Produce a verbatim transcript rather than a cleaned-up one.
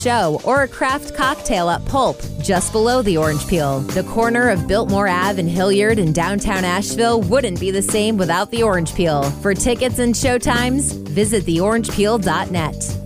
show or a craft cocktail at Pulp, just below the Orange Peel. The corner of Biltmore Ave in Hilliard in downtown Asheville wouldn't be the same without the Orange Peel. For tickets and showtimes, visit the orange peel dot net.